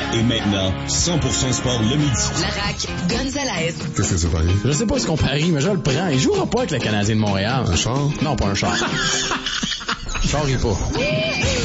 Et maintenant, 100% sport le midi. La RAQ, Gonzalez. Qu'est-ce que c'est pareil? Je sais pas ce qu'on parie, mais je le prends. Il jouera pas avec le Canadien de Montréal. Un char? Non, pas un char. Char, il pas.